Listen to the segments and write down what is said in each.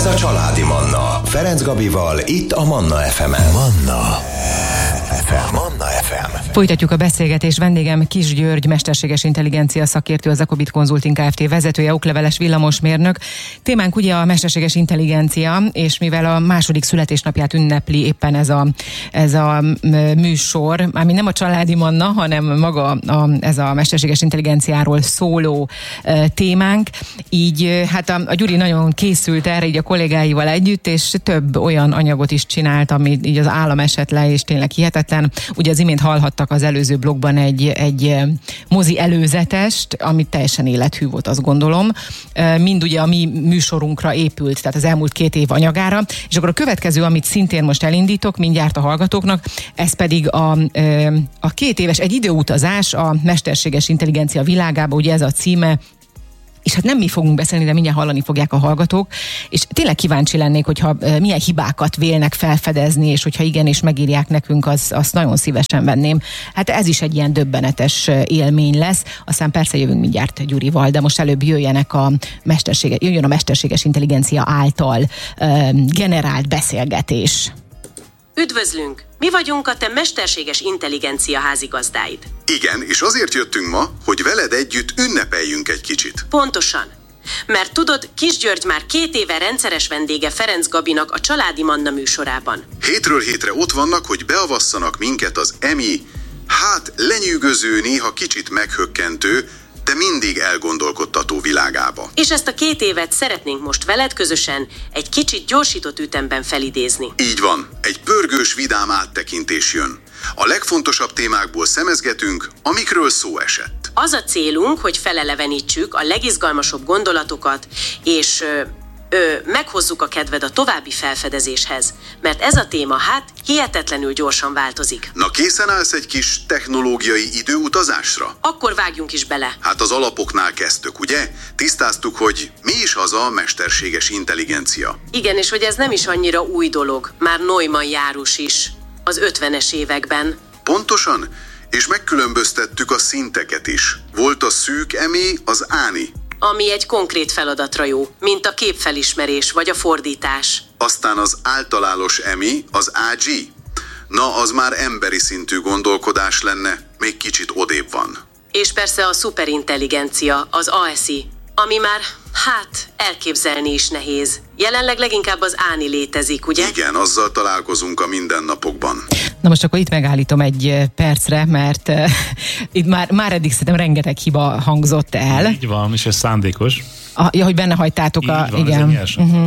Ez a Családi Manna. Ferenc Gabival, itt a Manna FM-en. Manna FM. Manna FM. Folytatjuk a beszélgetést. Vendégem Kiss György, mesterséges intelligencia szakértő, az Ecobit Consulting Kft. Vezetője, okleveles villamosmérnök. Témánk ugye a mesterséges intelligencia, és mivel a második születésnapját ünnepli éppen ez a műsor, ami nem a Családi Manna, hanem maga ez a mesterséges intelligenciáról szóló témánk, így hát a Gyuri nagyon készült erre így a kollégáival együtt, és több olyan anyagot is csinált, ami így az állam esett le, és tényleg hihetetlen. Ugye az imént hallhattak az előző blogban egy mozi előzetest, ami teljesen élethű volt, azt gondolom. Mind ugye a mi műsorunkra épült, tehát az elmúlt 2 év anyagára. És akkor a következő, amit szintén most elindítok mindjárt a hallgatóknak, ez pedig a 2 éves egy időutazás a mesterséges intelligencia világába, ugye ez a címe. És hát nem mi fogunk beszélni, de mindjárt hallani fogják a hallgatók, és tényleg kíváncsi lennék, hogyha milyen hibákat vélnek felfedezni, és hogyha igenis megírják nekünk, azt nagyon szívesen venném. Hát ez is egy ilyen döbbenetes élmény lesz, aztán persze jövünk mindjárt Gyurival, de most előbb jöjjön a mesterséges intelligencia által generált beszélgetés. Üdvözlünk! Mi vagyunk a te mesterséges intelligencia házigazdáid. Igen, és azért jöttünk ma, hogy veled együtt ünnepeljünk egy kicsit. Pontosan. Mert tudod, Kiss György már 2 éve rendszeres vendége Ferenc Gabinak a Családi Manna műsorában. Hétről hétre ott vannak, hogy beavasszanak minket az emi, lenyűgöző, néha kicsit meghökkentő, de mindig elgondolkodtató világába. És ezt a 2 évet szeretnénk most veled közösen egy kicsit gyorsított ütemben felidézni. Így van, egy pörgős, vidám áttekintés jön. A legfontosabb témákból szemezgetünk, amikről szó esett. Az a célunk, hogy felelevenítsük a legizgalmasabb gondolatokat, és meghozzuk a kedved a további felfedezéshez, mert ez a téma hihetetlenül gyorsan változik. Na, készen állsz egy kis technológiai időutazásra? Akkor vágjunk is bele. Hát az alapoknál kezdtük, ugye? Tisztáztuk, hogy mi is az a mesterséges intelligencia. Igen, és hogy ez nem is annyira új dolog, már Neumann járus is, az 50-es években. Pontosan, és megkülönböztettük a szinteket is. Volt a szűk emi, az áni. Ami egy konkrét feladatra jó, mint a képfelismerés vagy a fordítás. Aztán az általános emi, az AG. Na, az már emberi szintű gondolkodás lenne, még kicsit odébb van. És persze a szuperintelligencia, az ASI, ami már, elképzelni is nehéz. Jelenleg leginkább az áni létezik, ugye? Igen, azzal találkozunk a mindennapokban. Na most akkor itt megállítom egy percre, mert itt már eddig szerintem rengeteg hiba hangzott el. Így van, és ez szándékos. Hogy benne hagytátok igen.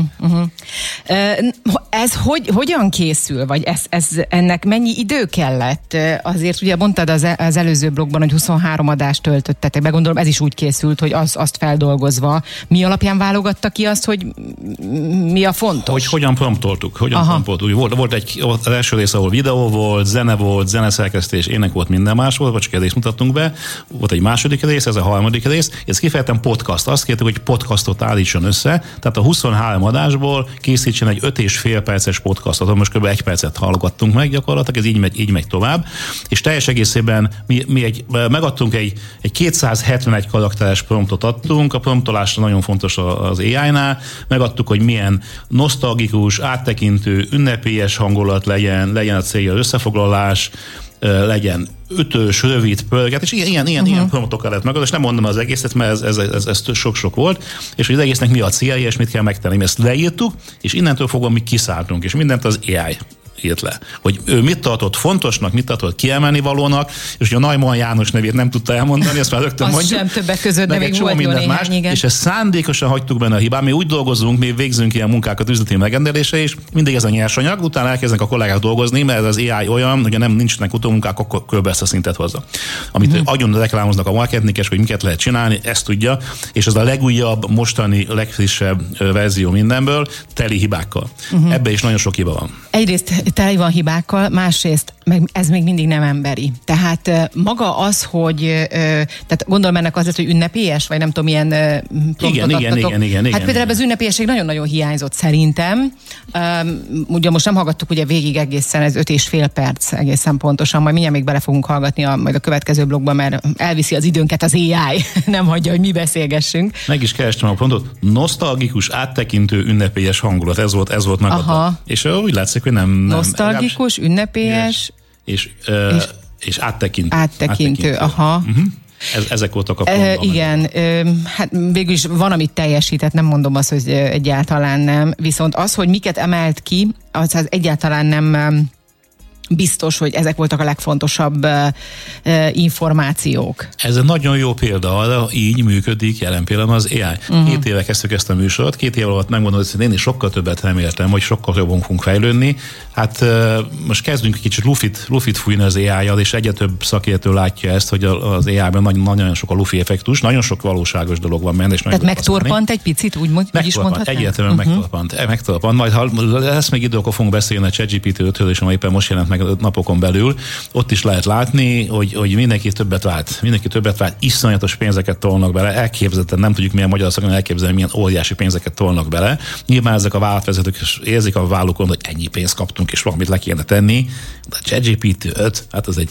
Ez hogyan készül, vagy ennek mennyi idő kellett? Azért ugye mondtad az előző blogban, hogy 23 adást töltöttetek be, gondolom ez is úgy készült, hogy azt feldolgozva. Mi alapján válogatta ki azt, hogy mi a fontos? Hogy hogyan promptoltuk. Volt az első rész, ahol videó volt, zene volt, zeneszerkesztés, ének volt, minden más volt, vagy csak egy részt mutattunk be. Volt egy második rész, ez a harmadik rész. Ez kifejezetten podcast. Azt kértük, hogy podcastot állítson össze, tehát a 23 adásból készítsen egy 5,5 perces podcastot, most kb. 1 percet hallgattunk meg gyakorlatilag, ez így megy tovább, és teljes egészében mi megadtunk egy 271 karakteres promptot adtunk, a promptolásra nagyon fontos az AI-nál, megadtuk, hogy milyen nosztalgikus, áttekintő, ünnepélyes hangulat legyen a célja összefoglalás, legyen ütős, rövid, pörget, és ilyen promptokkal lehet megadni, és nem mondom az egészet, mert ez sok-sok volt, és hogy az egésznek mi a célja, és mit kell megtenni. Mi ezt leírtuk, és innentől fogva mi kiszálltunk, és mindent az AI írt le. Hogy ő mit tartott fontosnak, mit tartott kiemelni valónak, és hogy a Neumann János nevét nem tudta elmondani, ezt már rögtön mondjuk. Sem többek között, de még volt mindent más, igen. És ezt szándékosan hagytuk benne a hibát. Mi úgy dolgozunk, mi végzünk ilyen munkákat üzleti megrendelésre is, mindig ez a nyersanyag, utána elkezdenek a kollégák dolgozni, mert az AI olyan, hogy nem nincsenek utómunkák, akkor kb. Ezt a szintet hozza. Amit agyon reklámoznak a marketingek, hogy miket lehet csinálni, ezt tudja, és ez a legújabb, mostani, legfrissebb verzió mindenből, teli hibákkal. Ebbe is nagyon sok hiba van. Egyrészt tele van hibákkal, másrészt ez még mindig nem emberi. Tehát maga az, hogy tehát gondolom ennek az lett, hogy ünnepélyes, vagy nem tudom, milyen Igen. Hát például az ünnepélyesség nagyon-nagyon hiányzott szerintem. Ugye most nem hallgattuk ugye végig egészen, ez 5,5 perc egészen pontosan, majd mindjárt még bele fogunk hallgatni majd a következő blogban, mert elviszi az időnket az AI, nem hagyja, hogy mi beszélgessünk. Meg is kerestem a pontot, nosztalgikus, áttekintő, ünnepélyes hangulat, ez volt megadva. És úgy látszik, hogy nem nosztalgikus, ünnepélyes, és áttekintő. Áttekintő, aha. Ezek voltak a pontban. Igen, hát végül is van, amit teljesített, nem mondom azt, hogy egyáltalán nem. Viszont az, hogy miket emelt ki, az egyáltalán nem biztos, hogy ezek voltak a legfontosabb információk. Ez egy nagyon jó példa, arra így működik jelen pillanatban az AI. 2 éve kezdtük ezt a műsort, 2 év alatt megmondom, hogy én is sokkal többet reméltem, hogy sokkal jobban fogunk fejlődni. Hát most kezdünk egy kicsit lufit fújni az AI-jal, és egyre több szakértő látja ezt, hogy az AI-ben nagyon sok a lufi effektus, nagyon sok valóságos dolog van benne. Tehát megtorpant egy picit, úgy is mondhatnám? Egyértelműen megtorpant. Majd ha lesz még idő, akkor fogunk beszélni a ChatGPT 5-ről, és éppen most jelent meg napokon belül, ott is lehet látni, hogy mindenki többet vált, iszonyatos pénzeket tolnak bele, elképzelhetetlen, nem tudjuk milyen magyar szakon elképzelni, milyen óriási pénzeket tolnak bele. Nyilván ezek a vállalatvezetők érzik a vállukon, hogy ennyi pénzt kaptunk, és valamit le kéne tenni, de a ChatGPT 5, hát az egy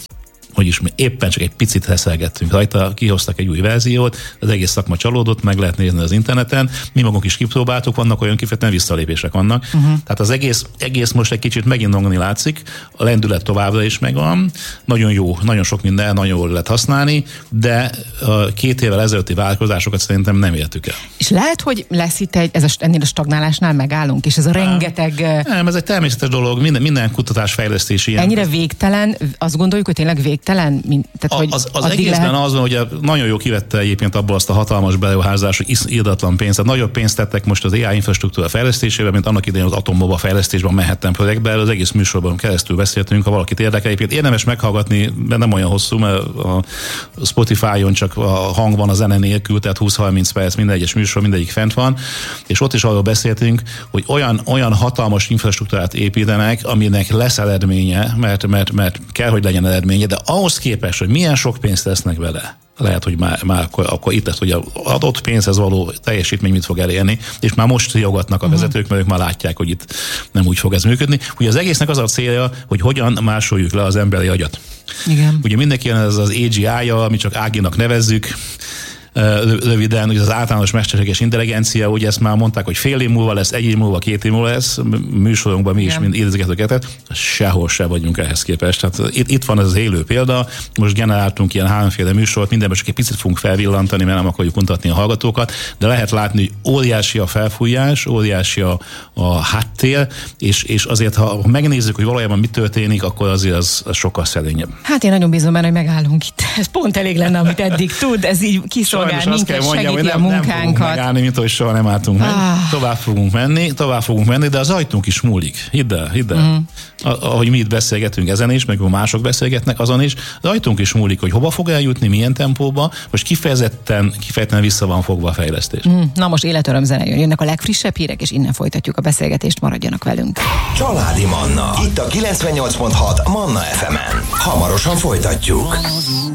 éppen csak egy picit reszelgettünk rajta, kihoztak egy új verziót, az egész szakma csalódott, meg lehet nézni az interneten, mi magunk is kipróbáltuk, vannak olyan kifejezetten visszalépések vannak. Tehát az egész most egy kicsit megint dongani látszik, a lendület továbbra is megvan, nagyon jó, nagyon sok minden, nagyon jól lehet használni, de a 2 évvel ezelőtti vállalkozásokat szerintem nem értük el. És lehet, hogy lesz itt ennél a stagnálásnál megállunk, és ez a rengeteg... Nem, ez egy természetes dolog, minden kutatás fejlesztés ilyen. Ennyire végtelen, azt gondoljuk, hogy tényleg végtelen? Tehát, az egészben lehet... az van, hogy nagyon jó kivette egyébként abból azt a hatalmas beruházás, hogy irdatlan pénzt. Tehát nagyobb pénzt tettek most az AI infrastruktúra fejlesztésében, mint annak idején az atomboba fejlesztésben, Manhattan projektben. Az egész műsorban keresztül beszéltünk, ha valakit érdekel. Egyébként érdemes meghallgatni, de nem olyan hosszú, mert a Spotify-on csak a hang van a zene nélkül, tehát 20-30 perc minden egyes műsor, mindegyik fent van. És ott is arról beszéltünk, hogy olyan hatalmas infrastruktúrát építenek, aminek lesz eredménye, mert kell, hogy legyen eredménye, de ahhoz képest, hogy milyen sok pénzt tesznek vele, lehet, hogy már akkor itt lesz, hogy az adott pénzhez való teljesítmény mit fog elérni, és már most jogatnak a vezetők, mert ők már látják, hogy itt nem úgy fog ez működni. Ugye az egésznek az a célja, hogy hogyan másoljuk le az emberi agyat. Igen. Ugye mindenki ez az AGI-ja, ami csak Áginak nevezzük, röviden, ugye az általános mesterséges intelligencia, ugye ezt már mondták, hogy fél év múlva lesz, 1 év múlva, 2 év múlva lesz, műsorunkban mi is mind idézgetőket, sehol se vagyunk ehhez képest. Tehát itt van ez az élő példa, most generáltunk ilyen 3 műsort, mindenben csak egy picit fogunk felvillantani, mert nem akarjuk mutatni a hallgatókat, de lehet látni, hogy óriási a felfújás, óriási a háttér, és azért, ha megnézzük, hogy valójában mi történik, akkor azért az sokkal szerényebb. Hát én nagyon bízom benne, hogy megállunk itt. Ez pont elég lenne, amit eddig tud, ez így kiszolgál minket, segíti a munkánkat. Nem fogunk megállni, mint hogy soha nem álltunk meg. Tovább fogunk menni, de az ajtunk is múlik. Hidd el. Ahogy mi itt beszélgetünk ezen is, meg mások beszélgetnek azon is, az ajtunk is múlik, hogy hova fog eljutni, milyen tempóba, most kifejezetten vissza van fogva a fejlesztés. Na most életöröm zene jönnek a legfrissebb hírek, és innen folytatjuk a beszélgetést, maradjanak velünk. Családi Manna, itt a 98.6 Manna FM-en. Hamarosan folytatjuk.